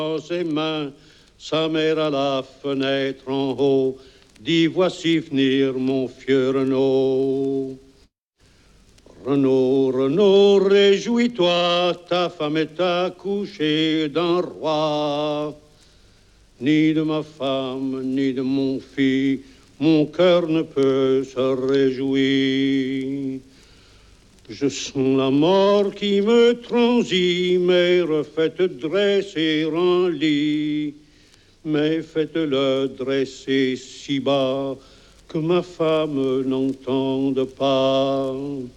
Ses mains, sa mère à la fenêtre en haut, dit voici venir mon vieux Renaud. Renaud, Renaud, réjouis-toi, ta femme est accouchée d'un roi. Ni de ma femme, ni de mon fils, mon cœur ne peut se réjouir. Je sens la mort qui me transit, mère, faites dresser un lit, mais faites-le dresser si bas que ma femme n'entende pas.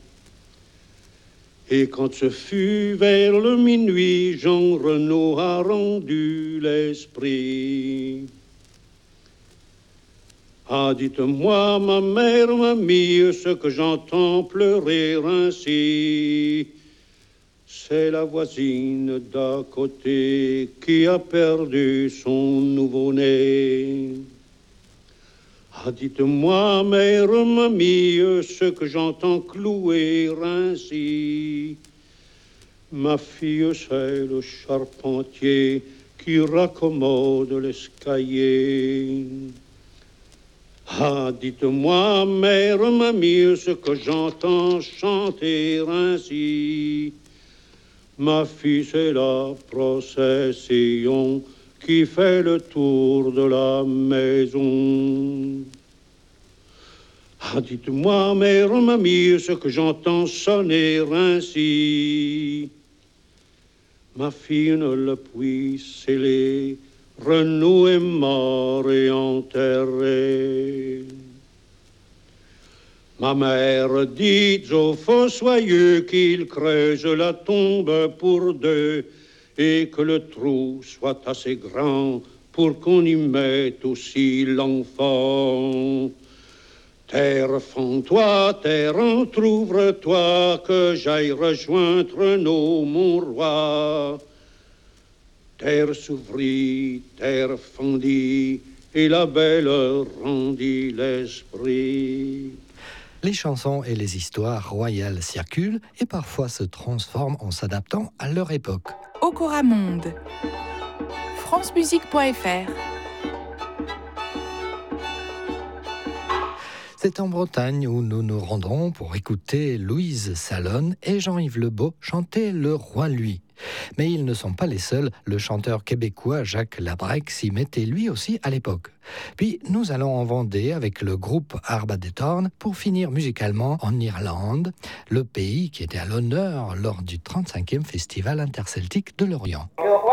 Et quand ce fut vers le minuit, Jean Renaud a rendu l'esprit. Ah, dites-moi, ma mère, mamie, ce que j'entends pleurer ainsi. C'est la voisine d'à côté qui a perdu son nouveau-né. Ah, dites-moi, mère, mamie, ce que j'entends clouer ainsi. Ma fille, c'est le charpentier qui raccommode l'escalier. Ah, dites-moi, mère, mamie, ce que j'entends chanter ainsi. Ma fille, c'est la procession qui fait le tour de la maison. Ah, dites-moi, mère, mamie, ce que j'entends sonner ainsi. Ma fille ne le puis sceller, Renaud est mort et enterré. Ma mère dit aux fossoyeux qu'il creuse la tombe pour deux et que le trou soit assez grand pour qu'on y mette aussi l'enfant. Terre, fends-toi, terre, entr'ouvre-toi, que j'aille rejoindre Renaud, mon roi. Terre s'ouvrit, terre fendit, et la belle rendit l'esprit. Les chansons et les histoires royales circulent et parfois se transforment en s'adaptant à leur époque. Okora Monde, francemusique.fr. C'est en Bretagne où nous nous rendrons pour écouter Louise Salonne et Jean-Yves Lebeau chanter Le Roi Lui. Mais ils ne sont pas les seuls, le chanteur québécois Jacques Labrec s'y mettait lui aussi à l'époque. Puis nous allons en Vendée avec le groupe Arba de Torn pour finir musicalement en Irlande, le pays qui était à l'honneur lors du 35e Festival interceltique de l'Orient.